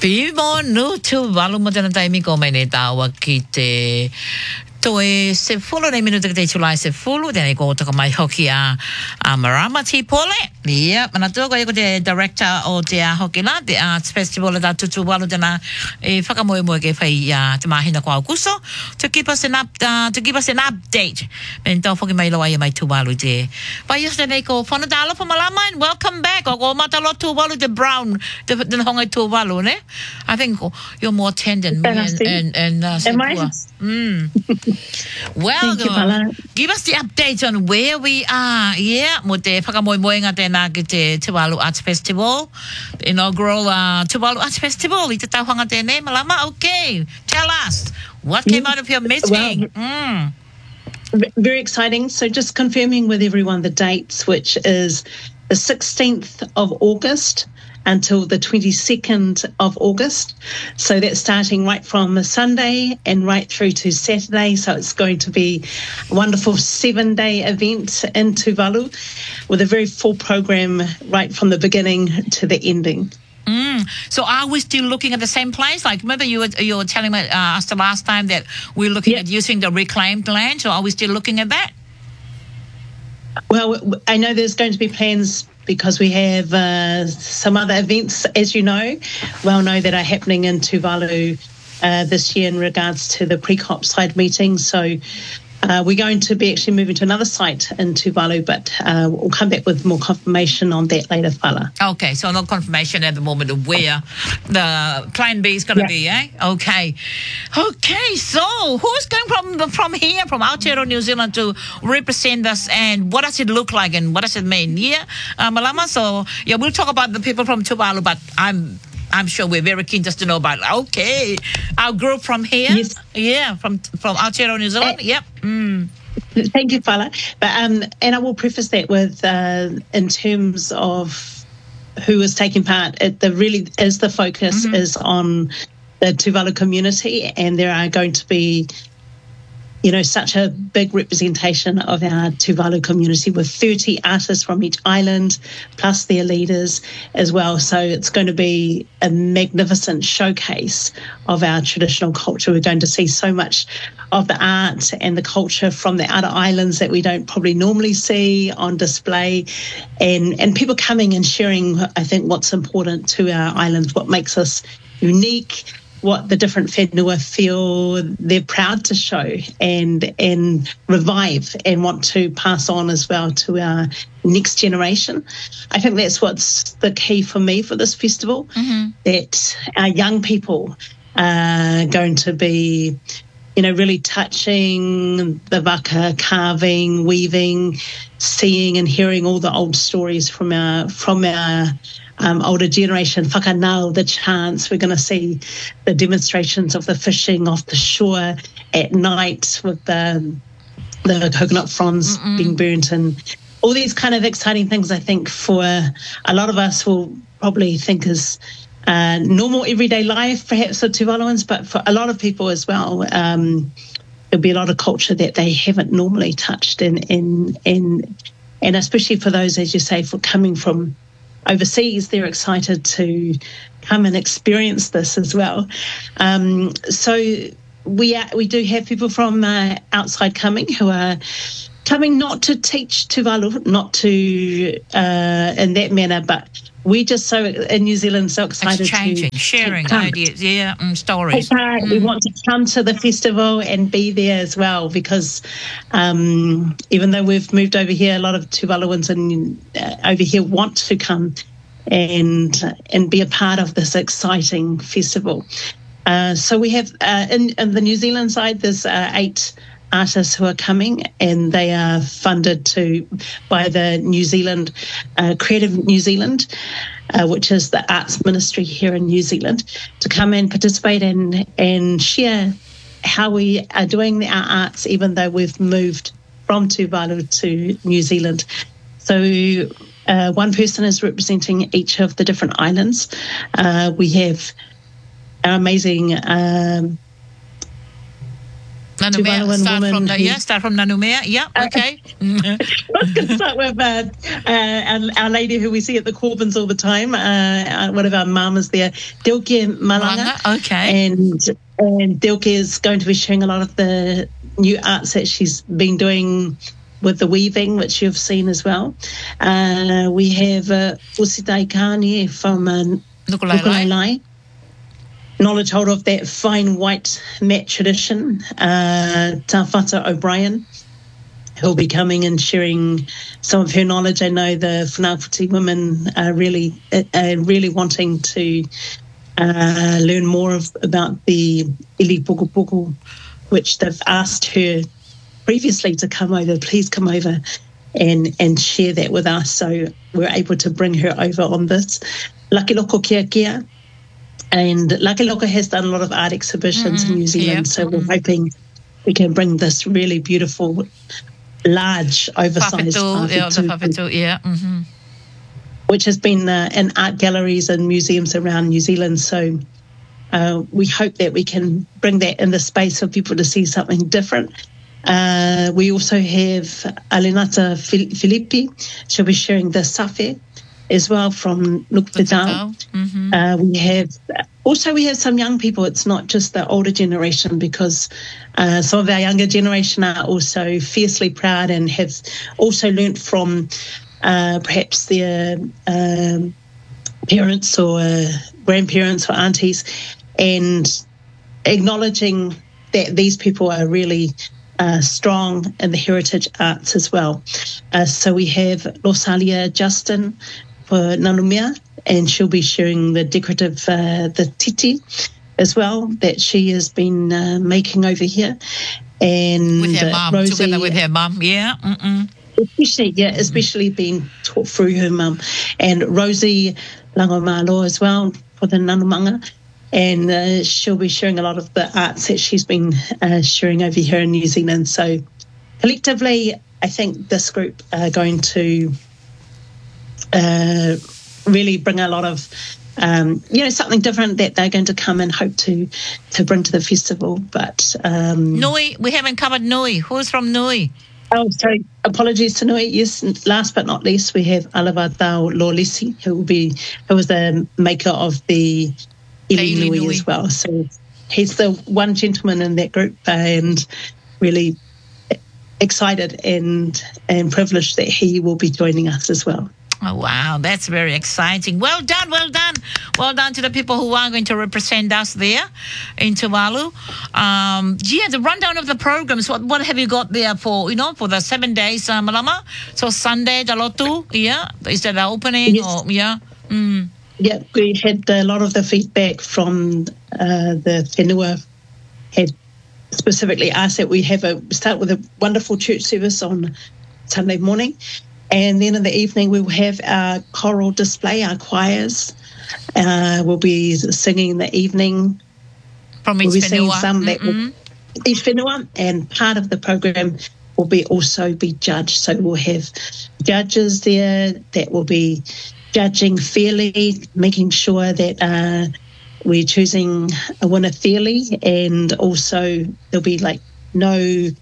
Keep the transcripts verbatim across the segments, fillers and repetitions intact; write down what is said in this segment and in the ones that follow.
Pimo no Tuvalu mo na tayo ko may nitawag kite to e se fulo na minuto kite chulai se fulo then ko to mai hockey a Marama Tipole yeah manato ko de director o de hockey la the arts festival da Tuvalu na e whakamoe mo ke fai ya te mahina ko Augusto to keep us an up uh, to give us an update and to hockey mai loa mai Tuvalu de but yesterday ko fona dalo for Malama and welcome back ko matalo Tuvalu the brown the the hongai Tuvalu ne I think you're more tender than me and and, and uh, Am I? Mm. Well, Thank you, Pala. Give us the update on where we are. Yeah, mo te whakamoemoe ngā tēnā ki te Tuvalu Arts Festival, the inaugural uh, Tuvalu Arts Festival. I te tauhanga tēnei, Malama. Okay, tell us what came out of your meeting. Well, mm. Very exciting. So just confirming with everyone the dates, which is the sixteenth of August until the twenty-second of August. So that's starting right from the Sunday and right through to Saturday. So it's going to be a wonderful seven-day event in Tuvalu with a very full program right from the beginning to the ending. Mm. So are we still looking at the same place? Like remember you were, you were telling me, uh, us the last time that we're looking yep. at using the reclaimed land. So are we still looking at that? Well, I know there's going to be plans because we have uh, some other events, as you know, well know that are happening in Tuvalu uh, this year in regards to the pre-COP side meeting. So uh, we're going to be actually moving to another site in Tuvalu, but uh, we'll come back with more confirmation on that later, Fala. Okay, so no confirmation at the moment of where the plan B is going to yeah. be, eh? Okay. Okay, so who's going from from here, from Aotearoa, New Zealand to represent us, and what does it look like and what does it mean? Yeah, uh, Malama, so yeah, we'll talk about the people from Tuvalu, but I'm I'm sure we're very keen just to know about, okay, our group from here. Yes. Yeah, from from Aotearoa, New Zealand. Uh, yep. Mm. Thank you, Fala. But, um, and I will preface that with, uh, in terms of who is taking part, it the really is the focus mm-hmm. is on the Tuvalu community, and there are going to be, you know, such a big representation of our Tuvalu community with thirty artists from each island, plus their leaders as well. So it's going to be a magnificent showcase of our traditional culture. We're going to see so much of the art and the culture from the other islands that we don't probably normally see on display, and, and people coming and sharing, I think, what's important to our islands, what makes us unique, what the different whenua feel they're proud to show and and revive and want to pass on as well to our next generation. I think that's what's the key for me for this festival, mm-hmm. that our young people are going to be, you know, really touching the waka, carving, weaving, seeing and hearing all the old stories from our from our Um, older generation, whakanau, the chants. We're going to see the demonstrations of the fishing off the shore at night with the, the coconut fronds Mm-mm. being burnt and all these kind of exciting things. I think for a lot of us will probably think is uh, normal everyday life, perhaps for Tuvaluans, but for a lot of people as well, um, there'll be a lot of culture that they haven't normally touched in, in, in, and especially for those, as you say, for coming from overseas, they're excited to come and experience this as well. Um, so we are, we do have people from uh, outside coming who are coming not to teach Tuvalu, not to uh, in that manner, but we just so in New Zealand so excited exchanging, to sharing ideas, yeah, and stories. Mm. We want to come to the festival and be there as well, because um, even though we've moved over here, a lot of Tuvaluans and uh, over here want to come and and be a part of this exciting festival. Uh, so we have uh, in, in the New Zealand side, there's uh, eight artists who are coming, and they are funded to by the New Zealand uh, Creative New Zealand, uh, which is the arts ministry here in New Zealand, to come and participate and and share how we are doing our arts, even though we've moved from Tuvalu to New Zealand. So uh, one person is representing each of the different islands. Uh, we have our amazing um, Nanumea, Tuvaluan start woman. from the, who- yeah, start from Nanumea. Yeah, okay. I was going to start with uh, uh, our, our lady who we see at the Corbins all the time, uh, uh, one of our mamas there, Dilke Malanga. Malanga, okay. And, and Dilke is going to be sharing a lot of the new arts that she's been doing with the weaving, which you've seen as well. Uh, we have uh, Usitai Kani from uh, Nukulai, knowledge holder of that fine white mat tradition, uh, Tawhata O'Brien, who'll be coming and sharing some of her knowledge. I know the Whanauputi women are really, uh, really wanting to uh, learn more of, about the Ili Puku Puku, which they've asked her previously to come over, please come over and, and share that with us. So we're able to bring her over on this. Lucky Loko Kia Kia. And Lucky Loko has done a lot of art exhibitions mm-hmm. in New Zealand. Yep. So we're hoping we can bring this really beautiful, large, oversized Whawhetu, yeah, the whawhetu, whawhetu, yeah. Mm-hmm. which has been uh, in art galleries and museums around New Zealand. So uh, we hope that we can bring that in the space for people to see something different. Uh, we also have Alenata Filippi. She'll be sharing the safe as well from Nukpedal. Mm-hmm. Uh, we have also we have some young people. It's not just the older generation, because uh, some of our younger generation are also fiercely proud and have also learnt from uh, perhaps their um, parents or uh, grandparents or aunties, and acknowledging that these people are really Uh, strong in the heritage arts as well. Uh, so we have Rosalia Justin for Nanumea, and she'll be sharing the decorative, uh, the titi as well, that she has been uh, making over here. And with her mum, uh, Rosie, together with her mum, yeah. Mm-mm. Especially, yeah, especially being taught through her mum. And Rosie Langomalo as well for the Nanumanga. And uh, she'll be sharing a lot of the arts that she's been uh, sharing over here in New Zealand. So collectively, I think this group are going to uh, really bring a lot of, um, you know, something different that they're going to come and hope to to bring to the festival. But um, Nui, we haven't covered Nui. Who's from Nui? Oh, sorry. Apologies to Nui. Yes, last but not least, we have Alavatau Lolisi, who will be who was the maker of the Ili Nui, Nui as well. So he's the one gentleman in that group, and really excited and and privileged that he will be joining us as well. Oh, wow, that's very exciting. Well done, well done. Well done to the people who are going to represent us there in Tuvalu. Um, yeah, the rundown of the programs, what what have you got there for, you know, for the seven days, uh, Malama? So Sunday, Dalotu, yeah? Is that the opening? Yes. Or, yeah? Mm. Yeah, we had a lot of the feedback from uh, the whenua had specifically asked that we have a start with a wonderful church service on Sunday morning, and then in the evening we will have our choral display, our choirs. Uh, we'll be singing in the evening. From each we'll be singing whenua. some that will, each whenua, and part of the program will be also be judged. So we'll have judges there that will be judging fairly, making sure that uh, we're choosing a winner fairly, and also there'll be like no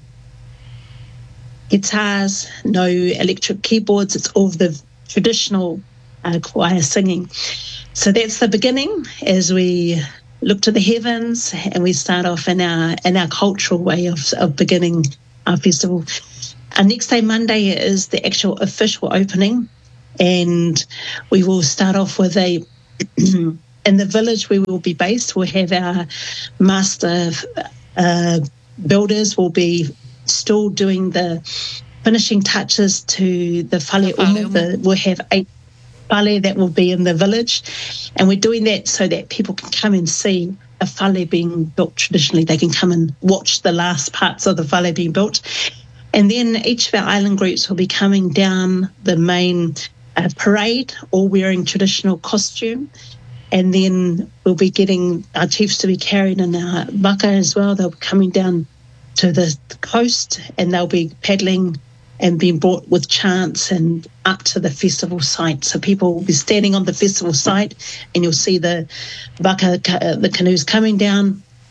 guitars, no electric keyboards. It's all the traditional uh, choir singing. So that's the beginning as we look to the heavens, and we start off in our in our cultural way of, of beginning our festival. Our next day, Monday, is the actual official opening. And we will start off with a, in the village where we will be based, we'll have our master uh, builders will be still doing the finishing touches to the whale umu. The, we'll have eight whale that will be in the village. And we're doing that so that people can come and see a whale being built traditionally. They can come and watch the last parts of the whale being built. And then each of our island groups will be coming down the main Uh, parade, all wearing traditional costume, and then we'll be getting our chiefs to be carried in our waka as well. They'll be coming down to the coast, and they'll be paddling and being brought with chants and up to the festival site. So people will be standing on the festival site, and you'll see the waka, uh, the canoes coming down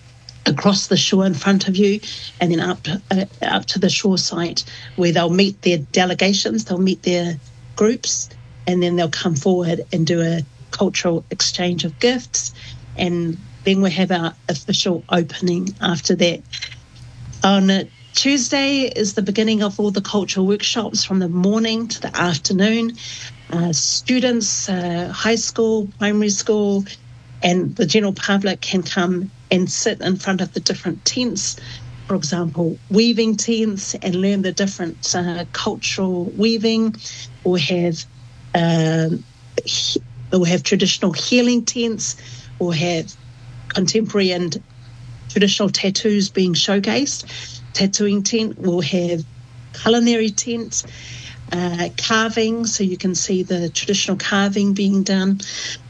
across the shore in front of you, and then up uh, up to the shore site where they'll meet their delegations, they'll meet their groups, and then they'll come forward and do a cultural exchange of gifts, and then we have our official opening after that. On uh, Tuesday is the beginning of all the cultural workshops from the morning to the afternoon. Uh, students, uh, high school, primary school, and the general public can come and sit in front of the different tents, for example, weaving tents, and learn the different uh, cultural weaving. We'll have, uh, he- we'll have traditional healing tents. We'll have contemporary and traditional tattoos being showcased. Tattooing tent. We'll have culinary tents, uh, carving, so you can see the traditional carving being done.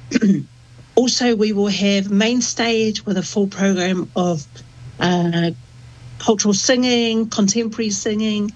Also, we will have main stage with a full program of uh, cultural singing, contemporary singing,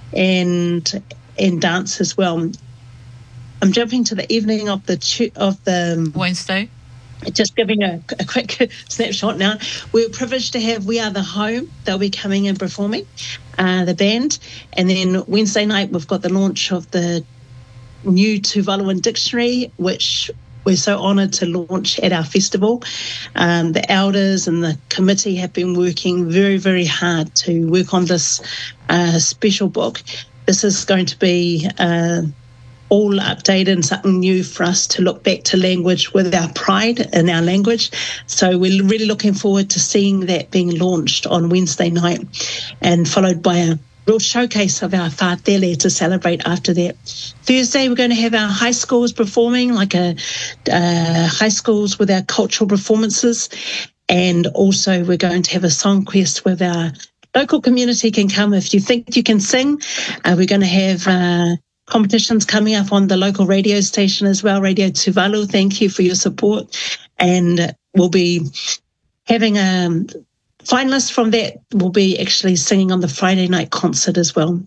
and and dance as well. I'm jumping to the evening of the tu- of the Wednesday. Just giving a, a quick snapshot now. We're privileged to have We Are the Home. They'll be coming and performing, uh, the band. And then Wednesday night, we've got the launch of the new Tuvaluan Dictionary, which we're so honoured to launch at our festival. Um, the elders and the committee have been working very, very hard to work on this uh, special book. This is going to be uh, all updated and something new for us to look back to language with our pride in our language. So we're really looking forward to seeing that being launched on Wednesday night, and followed by a real showcase of our whātele to celebrate after that. Thursday, we're going to have our high schools performing, like a uh, high schools with our cultural performances. And also we're going to have a song quest with our local community can come if you think you can sing. Uh, we're going to have uh, competitions coming up on the local radio station as well, Radio Tuvalu. Thank you for your support. And we'll be having a finalists from that will be actually singing on the Friday night concert as well.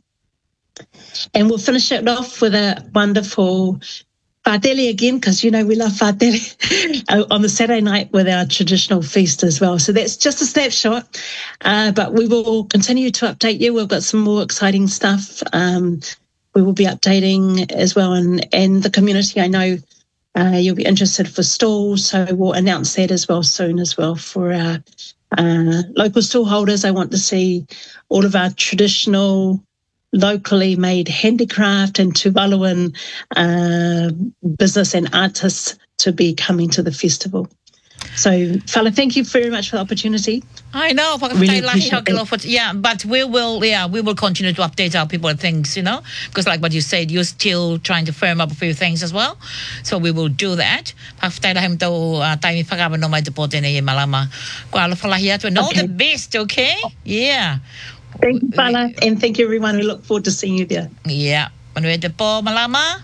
And we'll finish it off with a wonderful whātele again, because, you know, we love whātele on the Saturday night with our traditional feast as well. So that's just a snapshot, uh, but we will continue to update you. We've got some more exciting stuff. Um, we will be updating as well. And, and the community, I know uh, you'll be interested for stalls, so we'll announce that as well soon as well for our Uh, local stall holders. I want to see all of our traditional, locally made handicraft and Tuvaluan uh, business and artists to be coming to the festival. So, Fala, thank you very much for the opportunity. I know, Really appreciate it. yeah, but we will, yeah, we will continue to update our people and things, you know, because like what you said, you're still trying to firm up a few things as well. So we will do that. Pakatay to time pagaba no may depote na malama. Kuala falahiya to all the best, okay? Yeah. Thank you, Fala, and thank you, everyone. We look forward to seeing you there. Yeah. Manuel po malama.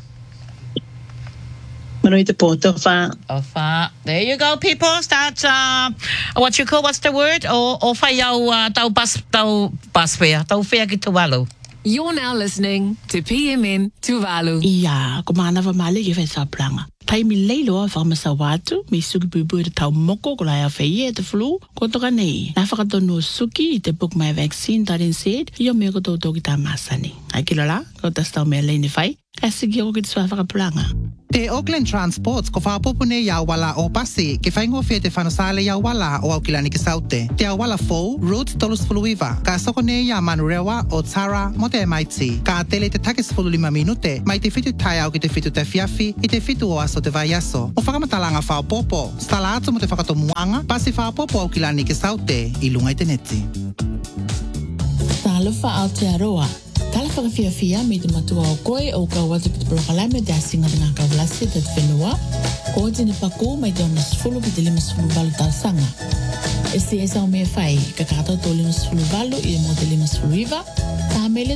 Ofa. There you go, people. Start, uh, what you call, what's the word? O, ofa yaw, uh, tau pas, tau paswea, tau fea ki Tuvalu. You're now listening to P M N Tuvalu. Ia, kumana va male ke fa planga. Tai mi leilo fa masa watu, mi suki bubu de tau moko ko la fa ye te flu, ko to kanei. Na fa to no suki te book my vaccine that in said, yo me ko to to kita masani. Ai kilala, ko ta sta me le ni fai. Kasi ki ko ki swa fa planga. Te Auckland Transports ko whapopune ia wala o pasi ke whaingo fia te whanasale ia wala o Aukilani ki saute. Te wala fou, Route Tolus Fuluiva. Ka sokone ia manurewa o Tara mo te M I T. Ka tele te takis fulu lima minute, mai te fitu tai au ki te fitu te fiafi, i te fitu o aso te vai aso. O whakamatalanga whaopopo, stala atu mo te whakatomuanga, pasi whaopopo Aukilani ki saute, i lunga i te neti. Tala fa Aotearoa. Tala whakawhia fia me te matua o koe o ka watu ki te prokalai me te asinga ngā kawalasi te te whenua. Ko te ni pako mai te ona sifulu ki te lima sifulu valu tau sanga. E si e sao mea whai, ka kātou tō lima sifulu valu i e mo te lima sifulu iwa, tā mele